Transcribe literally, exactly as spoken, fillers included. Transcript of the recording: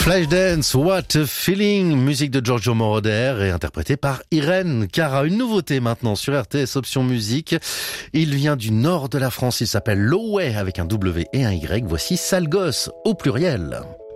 Flashdance, What a Feeling, musique de Giorgio Moroder et interprétée par Irène Cara. Une nouveauté maintenant sur R T S Option Musique. Il vient du nord de la France, il s'appelle Lowey avec un W et un Y. Voici Sale Gosse au pluriel.